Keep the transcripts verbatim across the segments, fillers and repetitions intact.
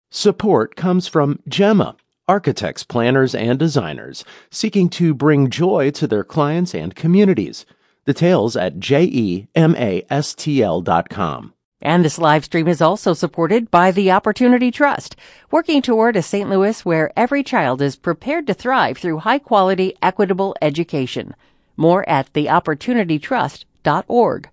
Support comes from Gemma, architects, planners, and designers seeking to bring joy to their clients and communities. Details at gemastl dot com. And this live stream is also supported by the Opportunity Trust, working toward a Saint Louis where every child is prepared to thrive through high-quality, equitable education. More at the opportunity trust dot org.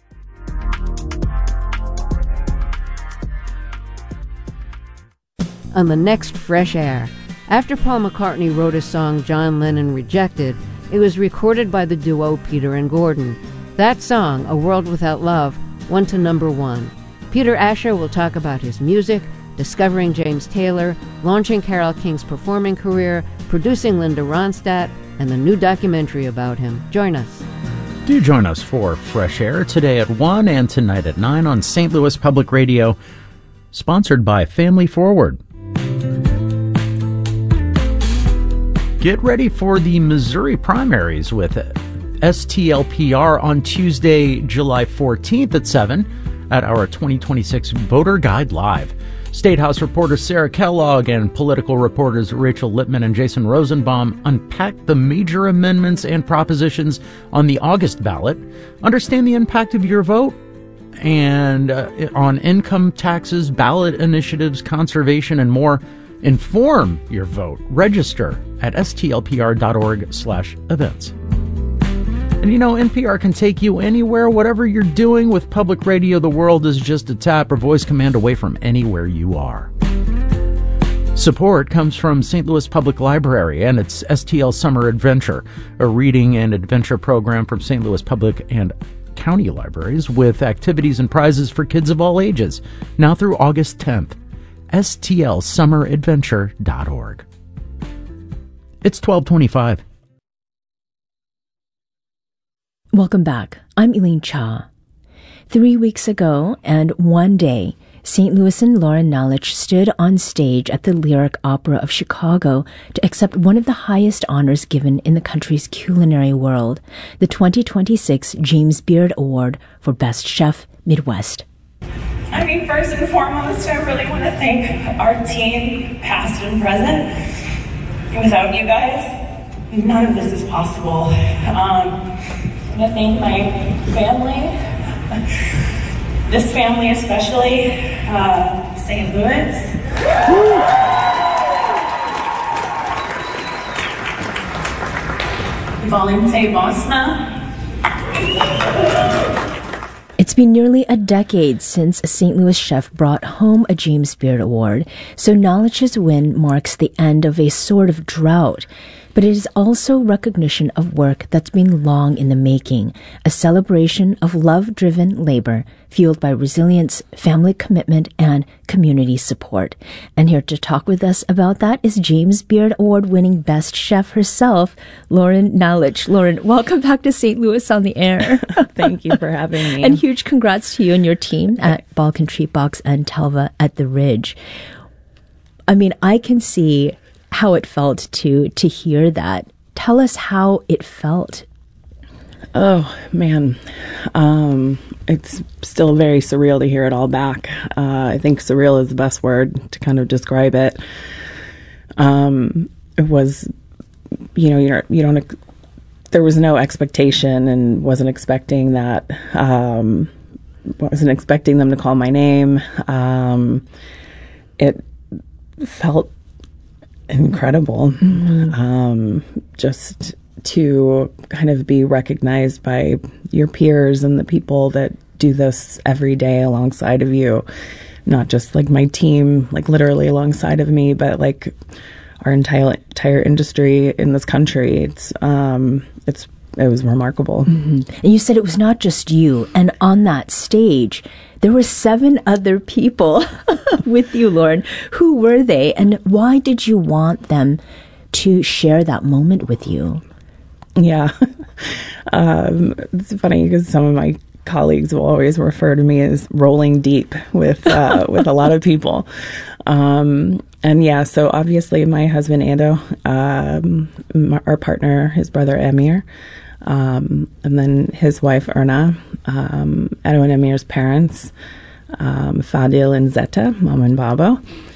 On the next Fresh Air, after Paul McCartney wrote a song John Lennon rejected, it was recorded by the duo Peter and Gordon. That song, A World Without Love, went to number one. Peter Asher will talk about his music, discovering James Taylor, launching Carole King's performing career, producing Linda Ronstadt, and the new documentary about him. Join us. Do join us for Fresh Air today at one and tonight at nine on Saint Louis Public Radio, sponsored by Family Forward. Get ready for the Missouri primaries with S T L P R on Tuesday, July fourteenth at seven at our twenty twenty-six Voter Guide Live. State House reporter Sarah Kellogg and political reporters Rachel Lippman and Jason Rosenbaum unpack the major amendments and propositions on the August ballot, understand the impact of your vote, and uh, on income taxes, ballot initiatives, conservation, and more. Inform your vote. Register at S T L P R dot org slash events. And you know, N P R can take you anywhere, whatever you're doing. With public radio, the world is just a tap or voice command away from anywhere you are. Support comes from Saint Louis Public Library and its S T L Summer Adventure, a reading and adventure program from Saint Louis Public and County Libraries with activities and prizes for kids of all ages, now through August tenth. S T L summer adventure dot org. It's twelve twenty-five. Welcome back. I'm Elaine Cha. Three weeks ago and one day, Saint Louisan Lauren Nalich stood on stage at the Lyric Opera of Chicago to accept one of the highest honors given in the country's culinary world, the twenty twenty-six James Beard Award for Best Chef Midwest. I mean, first and foremost, I really want to thank our team, past and present. Without you guys, none of this is possible. Um, I want to thank my family, this family especially, uh, Saint Louis. Volonté Bosna. It's been nearly a decade since a Saint Louis chef brought home a James Beard Award, so Nalich's win marks the end of a sort of drought. But it is also recognition of work that's been long in the making, a celebration of love-driven labor fueled by resilience, family commitment, and community support. And here to talk with us about that is James Beard Award-winning Best Chef herself, Lauren Nalich. Lauren, welcome back to Saint Louis on the Air. Thank you for having me. And huge congrats to you and your team at Balkan Treat Box and Telva at the Ridge. I mean, I can see how it felt to to hear that. Tell us how it felt. Oh, man. Um, it's still very surreal to hear it all back. Uh, I think surreal is the best word to kind of describe it. Um, it was, you know, you're, you don't, there was no expectation and wasn't expecting that, um, wasn't expecting them to call my name. Um, it felt incredible. Mm-hmm. Um, just to kind of be recognized by your peers and the people that do this every day alongside of you, not just like my team, like literally alongside of me, but like our entire entire industry in this country. It's um, it's it was remarkable. Mm-hmm. And you said it was not just you, and on that stage there were seven other people with you, Lauren. Who were they, and why did you want them to share that moment with you? Yeah. um, it's funny because some of my colleagues will always refer to me as rolling deep with uh, with a lot of people. Um, and yeah, so obviously my husband, Ando, um, my, our partner, his brother, Emir, um, and then his wife, Erna, um, Edo and Emir's parents, um, Fadil and Zeta, Mom and Babo.